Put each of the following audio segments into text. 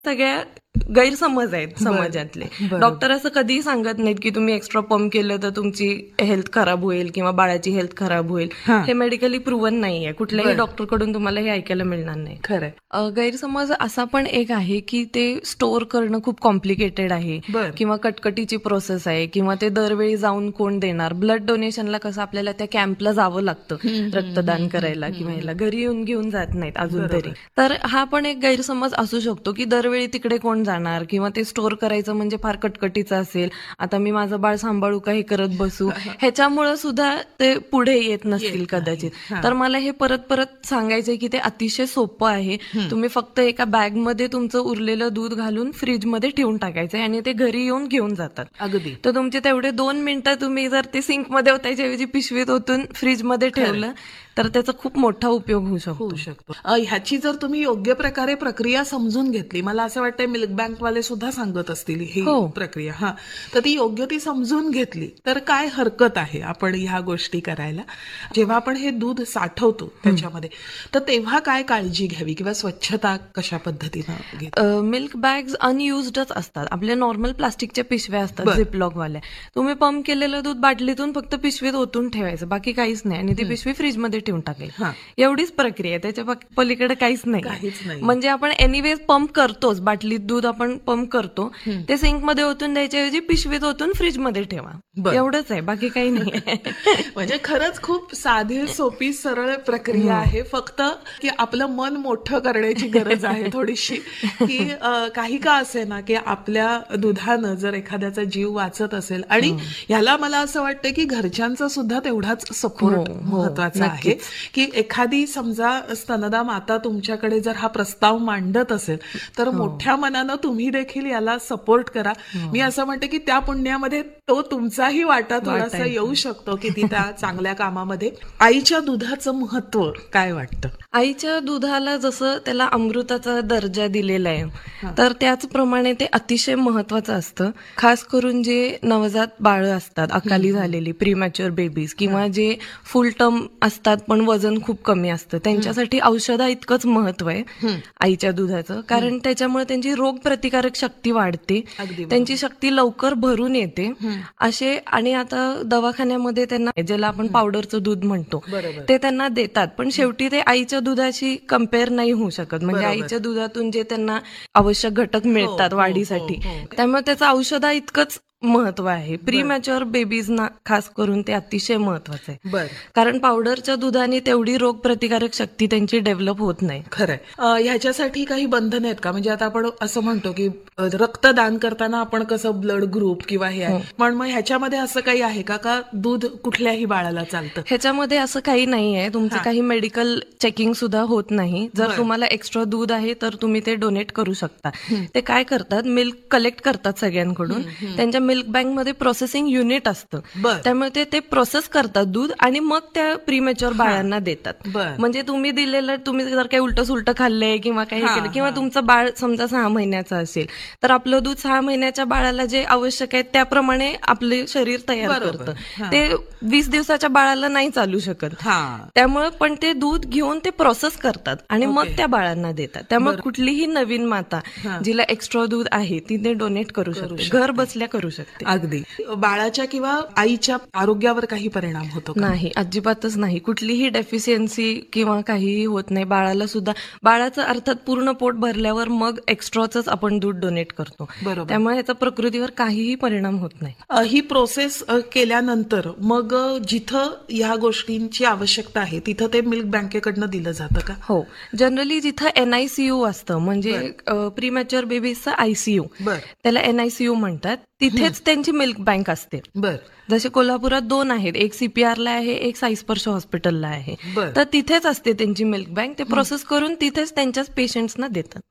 सगळ्या गैरसमज आहेत समाजातले. डॉक्टर असं कधीही सांगत नाहीत की तुम्ही एक्स्ट्रा पंप केलं तर तुमची हेल्थ खराब होईल किंवा बाळाची हेल्थ खराब होईल. हे मेडिकली प्रूव्हन नाहीये. कुठल्याही डॉक्टरकडून तुम्हाला हे ऐकायला मिळणार नाही. खरंय. गैरसमज असा पण एक आहे की ते स्टोअर करणं खूप कॉम्प्लिकेटेड आहे किंवा कटकटीची प्रोसेस आहे किंवा ते दरवेळी जाऊन कोण देणार. ब्लड डोनेशनला कसं आपल्याला त्या कॅम्पला जावं लागतं रक्तदान करायला किंवा ह्याला घरी येऊन घेऊन जात नाहीत अजून तरी. तर हा पण एक गैरसमज असू शकतो की दरवेळी तिकडे कोण जाणार किंवा ते स्टोअर करायचं म्हणजे फार कटकटीचं असेल. आता मी माझं बाळ सांभाळू का हे करत बसू, ह्याच्यामुळे सुद्धा ते पुढे येत नसतील कदाचित. तर मला हे परत परत सांगायचंय की ते अतिशय सोपं आहे. तुम्ही फक्त एका बॅगमध्ये तुमचं उरलेलं दूध घालून फ्रीजमध्ये ठेवून टाकायचंय आणि ते घरी येऊन घेऊन जातात. अगदी. तर तुमचे तेवढे 2 मिनिटं तुम्ही जर ते सिंकमध्ये ओतायच्याऐवजी पिशवीत ओतून फ्रीजमध्ये ठेवलं तर त्याचा खूप मोठा उपयोग होऊ शकतो. ह्याची जर तुम्ही योग्य प्रकारे प्रक्रिया समजून घेतली, मला असं वाटतं मिल्क बँकवाले सुद्धा सांगत असतील ही प्रक्रिया, तर ती योग्य ती समजून घेतली तर काय हरकत आहे आपण ह्या गोष्टी करायला. जेव्हा आपण हे दूध साठवतो त्याच्यामध्ये, तर तेव्हा काय काळजी घ्यावी किंवा स्वच्छता कशा पद्धतीनं? मिल्क बॅग्स अनयुज्डच असतात. आपल्या नॉर्मल प्लास्टिकच्या पिशव्या असतात झिपलॉकवाल्या. तुम्ही पंप केलेलं दूध बाटलीतून फक्त पिशवीत ओतून ठेवायचं, बाकी काहीच नाही, आणि ती पिशवी फ्रीजमध्ये ठेवून टाकायची. एवढीच प्रक्रिया आहे, त्याच्या पलीकडे काहीच नाही. म्हणजे आपण एनिवेज पंप करतोच, बाटलीत दूध आपण पंप करतो, ते सिंकमध्ये ओतून द्यायच्याऐवजी पिशवीत ओतून फ्रीजमध्ये ठेवा, एवढंच आहे, बाकी काही नाही. म्हणजे खरंच खूप साधी सोपी सरळ प्रक्रिया आहे. फक्त की आपलं मन मोठं करण्याची गरज आहे थोडीशी, की काही का असे ना की आपल्या दुधानं जर एखाद्याचा जीव वाचत असेल, आणि ह्याला मला असं वाटतं की घरच्यांचा सुद्धा तेवढाच सपोर्ट महत्वाचा आहे. की एखादी समजा स्तनदा माता तुमच्याकडे जर हा प्रस्ताव मांडत असेल तर मोठ्या मनानं तुम्ही देखील याला सपोर्ट करा. मी असं म्हणते की त्या पुण्यामध्ये तो तुमचाही वाटा थोडासा येऊ शकतो की ती त्या चांगल्या कामामध्ये. आईच्या दुधाचं महत्व काय वाटतं? आईच्या दुधाला जसं त्याला अमृताचा दर्जा दिलेला आहे, तर त्याचप्रमाणे ते अतिशय महत्वाचं असतं. खास करून जे नवजात बाळं असतात, अकाली झालेली प्रीमॅच्युअर बेबीज, किंवा जे फुल टर्म असतात पण वजन खूप कमी असतं, त्यांच्यासाठी औषधा इतकंच महत्व आहे आईच्या दुधाचं. कारण त्याच्यामुळे त्यांची रोग प्रतिकारक शक्ती वाढते, त्यांची शक्ती लवकर भरून येते असे. आणि आता दवाखान्यामध्ये त्यांना, ज्याला आपण पावडरचं दूध म्हणतो, ते त्यांना देतात, पण शेवटी ते आईच्या दुधाशी कम्पेअर नाही होऊ शकत. म्हणजे आईच्या दुधातून जे त्यांना आवश्यक घटक मिळतात वाढीसाठी, त्यामुळे त्याचं औषधा इतकंच महत्व आहे. प्रीमॅच्युअर बेबीजना खास करून ते अतिशय महत्वाचं आहे, कारण पावडरच्या दुधाने तेवढी रोग प्रतिकारक शक्ती त्यांची डेव्हलप होत नाही. खरंय. ह्याच्यासाठी काही बंधन आहेत का? म्हणजे आता आपण असं म्हणतो की रक्तदान करताना आपण कसं ब्लड ग्रुप किंवा हे आहे, पण मग ह्याच्यामध्ये असं काही आहे का दूध कुठल्याही बाळाला चालतं? ह्याच्यामध्ये असं काही नाही आहे. तुमचं काही मेडिकल चेकिंग सुद्धा होत नाही. जर तुम्हाला एक्स्ट्रा दूध आहे तर तुम्ही ते डोनेट करू शकता. ते काय करतात, मिल्क कलेक्ट करतात सगळ्यांकडून, त्यांच्या मिल्क बँकमध्ये प्रोसेसिंग युनिट असतं, त्यामुळे ते प्रोसेस करतात दूध आणि मग त्या प्रीमॅच्युअर बाळांना देतात. म्हणजे तुम्ही दिलेलं, तुम्ही जर काही उलट सुलट खाल्लंय किंवा काही केलं, किंवा तुमचं बाळ समजा 6 महिन्याचं असेल, तर आपलं दूध 6 महिन्याच्या बाळाला जे आवश्यक आहे त्याप्रमाणे आपले शरीर तयार करतं. ते 20 दिवसाच्या बाळाला नाही चालू शकत. त्यामुळे पण ते दूध घेऊन ते प्रोसेस करतात आणि मग त्या बाळांना देतात. त्यामुळे कुठलीही नवीन माता जिला एक्स्ट्रा दूध आहे ती ते डोनेट करू शकते, घर बसल्या करू शकते. अगदी. बाळाच्या किंवा आईच्या आरोग्यावर काही परिणाम होतो का? नाही, अजिबातच नाही. कुठलीही डेफिशियन्सी किंवा काहीही होत नाही. बाळाला सुद्धा, बाळाचं अर्थात पूर्ण पोट भरल्यावर मग एक्स्ट्राच आपण दूध डोनेट करतो, त्यामुळे याचा प्रकृतीवर काहीही परिणाम होत नाही. ही प्रोसेस केल्यानंतर मग जिथं ह्या गोष्टींची आवश्यकता आहे तिथं ते मिल्क बँकेकडनं दिलं जातं का? हो, जनरली जिथं NICU असतं, म्हणजे प्रीमॅच्युअर बेबीजचं ICU, त्याला NICU म्हणतात, तिथेच त्यांची मिल्क बँक असते. जसे कोल्हापुरात 2 आहेत, एक CPRला आहे, एक साईस्पर्श हॉस्पिटलला आहे, तर तिथेच असते त्यांची मिल्क बँक. ते प्रोसेस करून तिथेच त्यांच्याच पेशंट्सना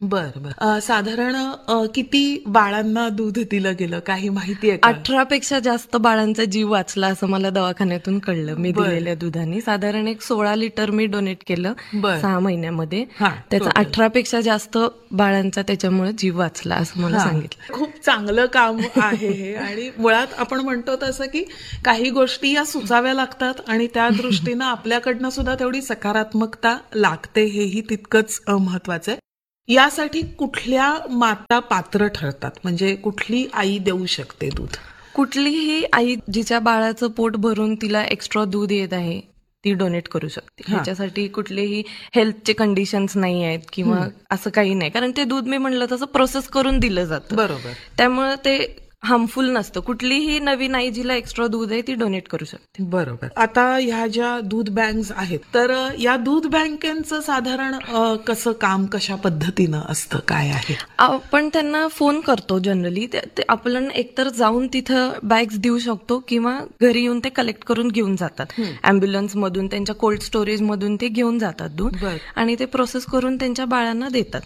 देतात. साधारण किती बाळांना दूध दिलं गेलं, काही माहिती आहे? 18 पेक्षा जास्त बाळांचा जीव वाचला असं मला दवाखान्यातून कळलं मी दिलेल्या दुधाने. साधारण एक 16 लिटर मी डोनेट केलं 6 महिन्यामध्ये. त्याचा 18 पेक्षा जास्त बाळांचा त्याच्यामुळे जीव वाचला असं मला सांगितलं. खूप चांगलं काम आहे हे. आणि मुळात आपण म्हणतो तसं की काही गोष्टी या सुचाव्या लागतात आणि त्या दृष्टीनं आपल्याकडनं सुद्धा तेवढी सकारात्मकता लागते, हेही तितकंच महत्वाचं आहे. यासाठी कुठल्या माता पात्र ठरतात, म्हणजे कुठली आई देऊ शकते दूध? कुठलीही आई जिच्या बाळाचं पोट भरून तिला एक्स्ट्रा दूध येत आहे ती डोनेट करू शकते. ह्याच्यासाठी कुठलेही हेल्थचे कंडिशन्स नाही आहेत किंवा असं काही नाही, कारण ते दूध मी म्हणलं तसं प्रोसेस करून दिलं जातं. बरोबर. त्यामुळे ते हार्मफुल नसतं. कुठलीही नवीन आई जिला एक्स्ट्रा दूध आहे ती डोनेट करू शकते. बरोबर. आता ह्या ज्या दूध बँक्स आहेत, तर या दूध बँकेचं साधारण कसं काम, कशा पद्धतीनं असतं, काय आहे? आपण त्यांना फोन करतो जनरली. आपण एकतर जाऊन तिथं बॅग्स देऊ शकतो किंवा घरी येऊन ते कलेक्ट करून घेऊन जातात. अँब्युलन्स मधून, त्यांच्या कोल्ड स्टोरेज मधून ते घेऊन जातात दूध आणि ते प्रोसेस करून त्यांच्या बाळांना देतात.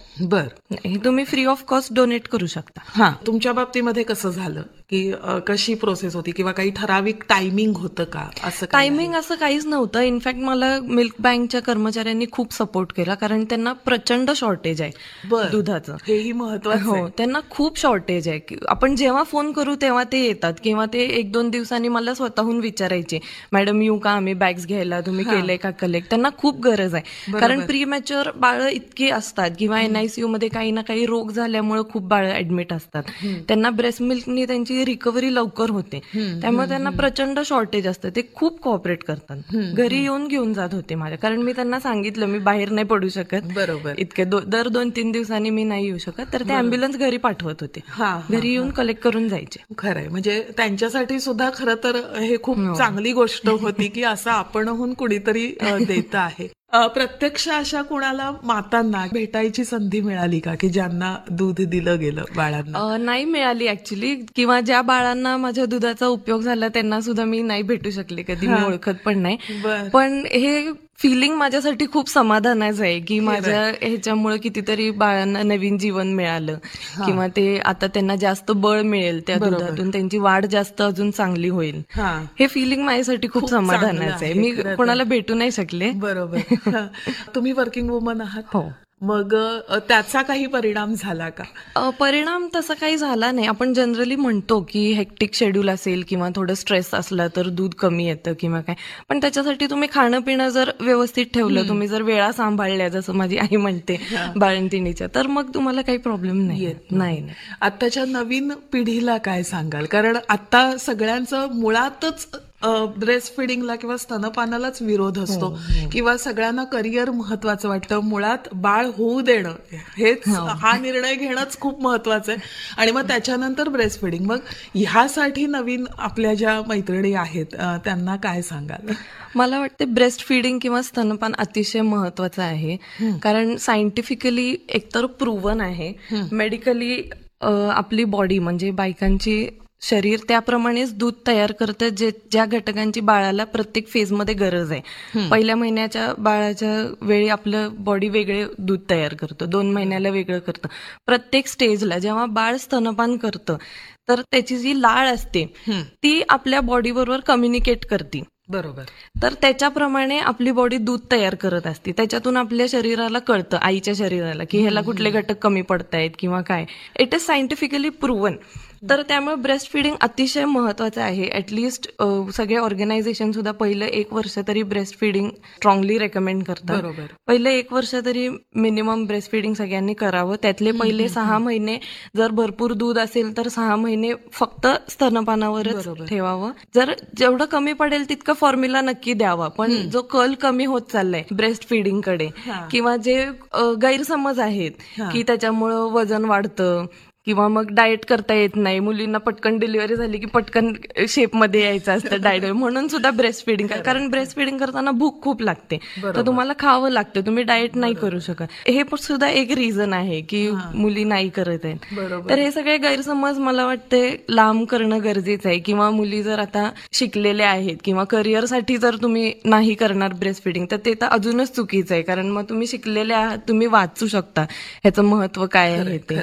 हे तुम्ही फ्री ऑफ कॉस्ट डोनेट करू शकता. हा, तुमच्या बाबतीमध्ये कसं झालं की कशी प्रोसेस होती किंवा काही ठराविक टायमिंग होतं का? असं टायमिंग असं काहीच नव्हतं. इनफॅक्ट मला मिल्क बँकच्या कर्मचाऱ्यांनी खूप सपोर्ट केला, कारण त्यांना प्रचंड शॉर्टेज आहे दुधाचं. हेही महत्वाचं. हो, त्यांना खूप शॉर्टेज आहे. आपण जेव्हा फोन करू तेव्हा ते येतात किंवा ते 1-2 दिवसांनी मला स्वतःहून विचारायचे, मॅडम येऊ का आम्ही बॅग्स घ्यायला, तुम्ही केलंय का कलेक्ट? त्यांना खूप गरज आहे, कारण प्रीमॅच्युअर बाळं इतकी असतात किंवा NICU मध्ये काही ना काही रोग झाल्यामुळे खूप बाळं ऍडमिट असतात. त्यांना ब्रेस्ट मिल्कनी त्यांची रिकव्हरी लवकर होते, त्यामुळे त्यांना प्रचंड शॉर्टेज असतं. ते खूप कोऑपरेट करतात. घरी येऊन घेऊन जात होते माझ्या, कारण मी त्यांना सांगितलं मी बाहेर नाही पडू शकत, बरोबर, इतके दर 2-3 दिवसांनी मी नाही येऊ शकत, तर ते अँब्युलन्स घरी पाठवत होते. घरी येऊन कलेक्ट करून जायचे. खरंय, म्हणजे त्यांच्यासाठी सुद्धा खरं तर हे खूप चांगली गोष्ट होती की असं आपणहून कुणीतरी देत आहे. प्रत्यक्ष अशा कुणाला मातांना भेटायची संधी मिळाली का की ज्यांना दूध दिलं गेलं बाळांना? नाही मिळाली ऍक्च्युली, किंवा ज्या बाळांना माझ्या दुधाचा उपयोग झाला त्यांना सुद्धा मी नाही भेटू शकले कधी, मी ओळखत पण नाही. पण हे फिलिंग माझ्यासाठी खूप समाधानाचं आहे की माझ्या ह्याच्यामुळे कितीतरी बाळांना नवीन जीवन मिळालं किंवा ते आता त्यांना जास्त बळ मिळेल त्या दुधातून, त्यांची वाढ जास्त अजून चांगली होईल. हे फिलिंग माझ्यासाठी खूप समाधानाचं आहे. मी कोणाला भेटू नाही शकले. बरोबर. तुम्ही वर्किंग वुमन आहात? हो. मग त्याचा काही परिणाम झाला का? परिणाम तसा काही झाला नाही. आपण जनरली म्हणतो की हेक्टिक शेड्यूल असेल किंवा थोडं स्ट्रेस असला तर दूध कमी येतं किंवा काय, पण त्याच्यासाठी तुम्ही खाणं पिणं जर व्यवस्थित ठेवलं, तुम्ही जर वेळा सांभाळल्या, जसं माझी आई म्हणते बाळंतिणीच्या, तर मग तुम्हाला काही प्रॉब्लेम नाही. नाही. आत्ताच्या नवीन पिढीला काय सांगाल? कारण आता सगळ्यांचं मुळातच ब्रेस्ट फिडिंगला किंवा स्तनपानालाच विरोध असतो किंवा सगळ्यांना करिअर महत्वाचं वाटतं. मुळात बाळ होऊ देणं हेच, हा निर्णय घेणंच खूप महत्वाचं आहे आणि मग त्याच्यानंतर ब्रेस्ट फिडिंग. मग ह्यासाठी नवीन आपल्या ज्या मैत्रिणी आहेत त्यांना काय सांगाल? मला वाटते ब्रेस्ट फिडिंग किंवा स्तनपान अतिशय महत्वाचं आहे, कारण सायंटिफिकली एकतर प्रूव्हन आहे, मेडिकली आपली बॉडी म्हणजे बायकांची शरीर त्याप्रमाणेच दूध तयार करतं ज्या घटकांची बाळाला प्रत्येक फेजमध्ये गरज आहे. पहिल्या महिन्याच्या बाळाच्या वेळी आपलं बॉडी वेगळे दूध तयार करतं, 2 महिन्याला वेगळं करतं. प्रत्येक स्टेजला जेव्हा बाळ स्तनपान करतं तर त्याची जी लाळ असते ती आपल्या बॉडी बरोबर कम्युनिकेट करते. बरोबर. तर त्याच्याप्रमाणे आपली बॉडी दूध तयार करत असते. त्याच्यातून आपल्या शरीराला कळतं, आईच्या शरीराला, की ह्याला कुठले घटक कमी पडतायत किंवा काय. It is scientifically proven. तर त्यामुळे ब्रेस्ट फिडिंग अतिशय महत्वाचं आहे. ऍटलिस्ट सगळे ऑर्गनायझेशन सुद्धा पहिलं 1 वर्ष तरी ब्रेस्ट फिडिंग स्ट्रॉंगली रेकमेंड करतात. पहिलं 1 वर्ष तरी मिनिमम ब्रेस्ट फिडिंग सगळ्यांनी करावं. त्यातले पहिले 6 महिने जर भरपूर दूध असेल तर 6 महिने फक्त स्तनपानावरच ठेवावं. जर जेवढं कमी पडेल तितकं फॉर्म्युला नक्की द्यावा. पण जो कल कमी होत चाललाय ब्रेस्ट फिडिंग कडे किंवा जे गैरसमज आहेत की त्याच्यामुळं वजन वाढतं किंवा मग डाएट करता येत नाही, मुलींना पटकन डिलिव्हरी झाली की पटकन शेपमध्ये यायचं असतं डाएट, म्हणून सुद्धा ब्रेस्ट फिडिंग, कारण ब्रेस्ट फिडिंग करताना भूक खूप लागते, तर तुम्हाला खावं लागतं, तुम्ही डाएट नाही करू शकत. हे सुद्धा एक रिझन आहे की मुली नाही करत आहेत. तर हे सगळे गैरसमज मला वाटते लांब करणं गरजेचं आहे. किंवा मुली जर आता शिकलेल्या आहेत किंवा करिअरसाठी जर तुम्ही नाही करणार ब्रेस्ट फिडिंग तर ते तर अजूनच चुकीचं आहे, कारण मग तुम्ही शिकलेले आहात, तुम्ही वाचू शकता ह्याचं महत्व काय आहे ते.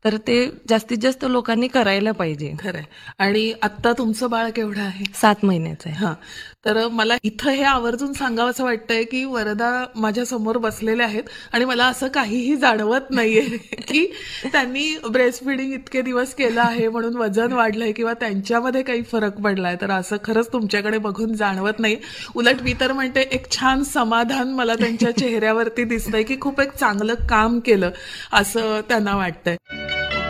तर ते जास्तीत जास्त लोकांनी करायला पाहिजे. खरंय. आणि आता तुमचं बाळ केवढं आहे? 7 महिन्याचं आहे. हा, तर मला इथं हे आवर्जून सांगावं असं वाटतंय की वरदा माझ्या समोर बसलेले आहेत आणि मला असं काहीही जाणवत नाहीये की त्यांनी ब्रेस्ट फिडिंग इतके दिवस केलं आहे म्हणून वजन वाढलंय किंवा त्यांच्यामध्ये काही फरक पडलाय. तर असं खरंच तुमच्याकडे बघून जाणवत नाही. उलट मी तर म्हणते एक छान समाधान मला त्यांच्या चेहऱ्यावरती दिसतंय की खूप एक चांगलं काम केलं असं त्यांना वाटतंय.